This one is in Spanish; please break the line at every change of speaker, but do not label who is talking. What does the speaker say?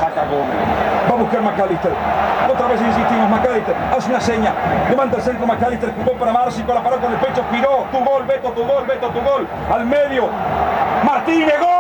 saca Gómez. Va a buscar McAllister. Otra vez insistimos, McAllister hace una seña. Levanta el centro McAllister, jugó para Márcico, la paró con el pecho, giró. Tu gol, Beto, tu gol, Beto, tu gol. Al medio. Martínez, gol.